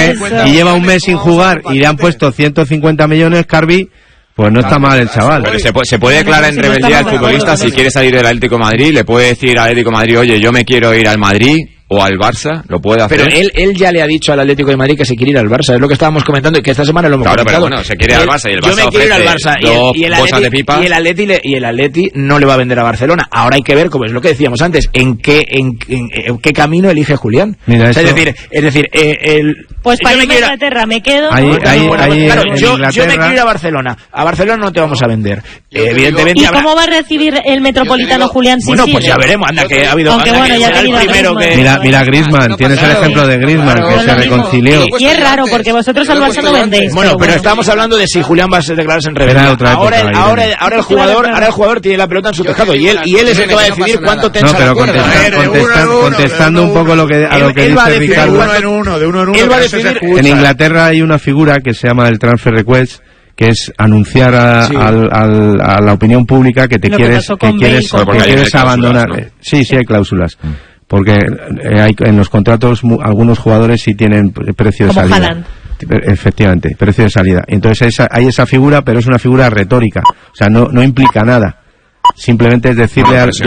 y lleva un mes sin jugar y le han puesto 150 millones, Carvi, pues no está mal el chaval. Pero se puede declarar en rebeldía al futbolista si quiere salir del Atlético de Madrid, le puede decir al Atlético de Madrid, oye, yo me quiero ir al Madrid o al Barça, lo puede hacer. Pero él ya le ha dicho al Atlético de Madrid que se quiere ir al Barça, es lo que estábamos comentando y que esta semana lo hemos comentado. Pero bueno, se quiere ir al Barça y el Barça yo me quiero ir al Barça y el Atleti no le va a vender a Barcelona. Ahora hay que ver, como es lo que decíamos antes, en qué camino elige Julián. Mira, o sea, es decir, pues para irme a Inglaterra me quedo. Yo me quiero ir a Barcelona. A Barcelona no te vamos a vender. Evidentemente. ¿Y cómo va a recibir el Metropolitano Julián? Bueno, pues ya veremos. Anda que ha habido. Aunque bueno, ya el primero que. Mira Griezmann, tienes el ejemplo de Griezmann, que se reconcilió. Y es raro, porque vosotros al Barça no vendéis. Bueno, pero estamos hablando de si Julián va a declararse en rebeldía. Ahora el jugador tiene la pelota en su tejado y él es el que va a decidir cuánto tensa la cuerda. Contestando un poco a lo que dice Ricardo. De uno en uno. En Inglaterra hay una figura que se llama el transfer request, que es anunciar a la opinión pública que te quieres abandonar. ¿No? Sí, hay cláusulas. Porque en los contratos algunos jugadores sí tienen precio de salida. Haaland. Efectivamente, precio de salida. Entonces hay esa figura, pero es una figura retórica. O sea, no implica nada. Simplemente es decirle al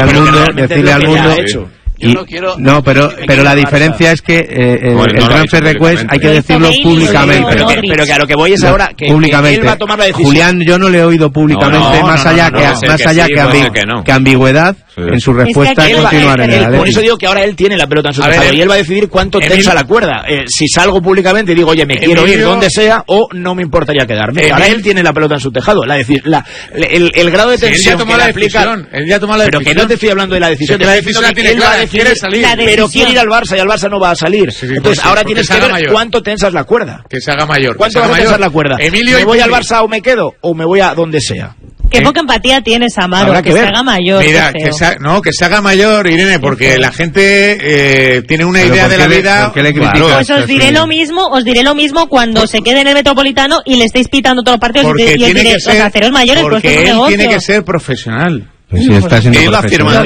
mundo. Pero la diferencia es que el transfer request hay que decirlo públicamente. Pero que a lo que voy es ahora que públicamente. Él va a tomar la decisión. Julián, yo no le he oído públicamente más allá que ambigüedad en su respuesta continuar en el Por eso digo que ahora él tiene la pelota en su tejado y él va a decidir cuánto tensa la cuerda. Si salgo públicamente y digo, oye, me quiero ir donde sea o no me importaría quedarme. Ahora él tiene la pelota en su tejado. El grado de tensión que le aplica. Él ya toma la decisión. Pero que no te estoy hablando de la decisión. La decisión la tiene clara. Quiere salir, pero quiere ir al Barça y al Barça no va a salir. Entonces ahora tienes que ver cuánto tensas la cuerda. Que se haga mayor. ¿Cuánto vas a tensar la cuerda? ¿Me voy al Barça o me quedo? ¿O me voy a donde sea? Qué poca empatía tienes, Amaro, que se haga mayor. Mira, que se haga mayor, Irene, porque la gente tiene una idea de la vida. Pues os diré lo mismo cuando se quede en el Metropolitano y le estéis pitando todos los partidos y os diré, haceros mayores, porque él tiene que ser profesional. Pues sí, está siendo él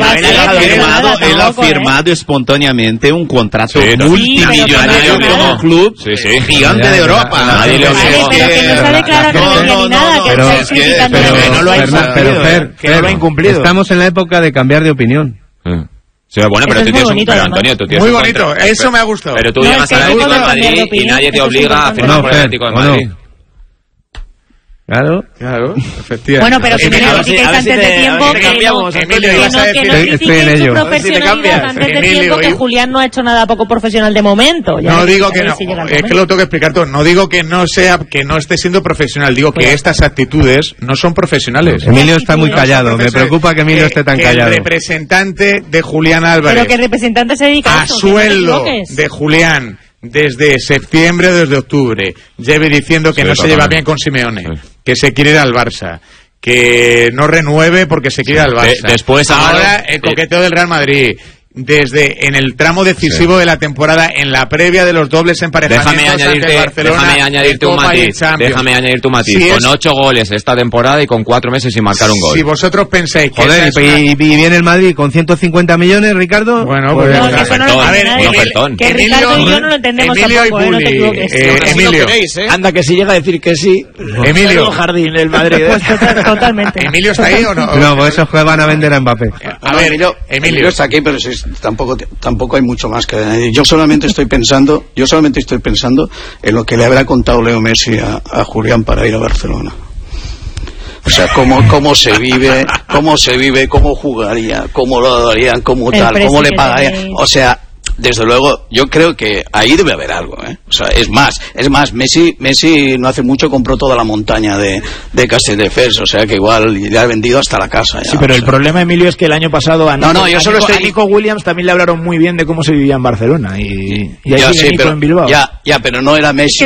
ha firmado espontáneamente un contrato multimillonario con un club gigante de Europa. Nadie le no lo ha incumplido. Estamos en la época de cambiar de opinión. Sí, bueno, pero tú tienes Antonio, tú tienes muy bonito, eso me ha gustado. Pero tú llegas al Atlético de Madrid y nadie te obliga a firmar por el Atlético de Madrid. Claro, efectivamente. Bueno, pero si me notificáis antes de tiempo que no notifiquéis su profesionalidad antes de tiempo, que Julián no ha hecho nada poco profesional de momento. No digo que no, es que lo tengo que explicar todo. No digo que no esté siendo profesional, digo que estas actitudes no son profesionales. Emilio está muy callado, me preocupa que Emilio esté tan callado. El representante de Julián Álvarez. Pero que el representante se dedica a sueldo de Julián desde septiembre o desde octubre lleve diciendo que no se lleva bien con Simeone, que se quiere ir al Barça, que no renueve porque se quiere ir al Barça. Después ahora el coqueteo del Real Madrid. Desde en el tramo decisivo de la temporada, en la previa de los dobles emparejamientos déjame añadirte un matiz. Con 8 goles esta temporada y con 4 meses sin marcar un gol. Si vosotros pensáis que y viene el Madrid con 150 millones, Ricardo. Bueno, pues que Ricardo y yo no lo entendemos tampoco, no te equivoques. Emilio, anda que si llega a decir que sí, Emilio Jardín el Madrid. Totalmente. ¿Emilio está ahí o no? No, pues esos juegos van a vender a Mbappé. A ver, Emilio está aquí, pero tampoco hay mucho más que añadir. Yo solamente estoy pensando en lo que le habrá contado Leo Messi a Julián para ir a Barcelona. O sea, cómo se vive, cómo jugaría, cómo lo darían, cómo le pagarían. O sea, desde luego, yo creo que ahí debe haber algo, ¿eh? O sea, es más, Messi no hace mucho compró toda la montaña de Castelldefels, o sea que igual le ha vendido hasta la casa. Ya, sí, pero el problema, Emilio, es que el año pasado a Nico Williams también le hablaron muy bien de cómo se vivía en Barcelona y ahí sigue Nico en Bilbao. Pero no era Messi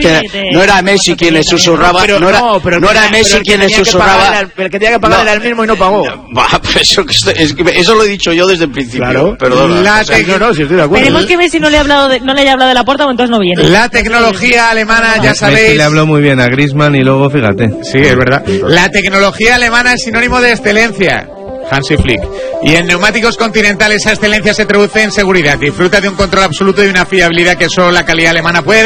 quien le susurraba, no era Messi quien le susurraba. El que tenía que pagar era el mismo y no pagó. Eso lo he dicho yo desde el principio. Claro. Perdona. Esperemos que Messi no le haya hablado de la puerta o entonces no viene. La tecnología alemana, ya sabéis. Messi le habló muy bien a Griezmann y luego fíjate. Sí, es verdad. La tecnología alemana es sinónimo de excelencia. Hansi Flick. Y en neumáticos Continental esa excelencia se traduce en seguridad. Disfruta de un control absoluto y una fiabilidad que solo la calidad alemana puede dar.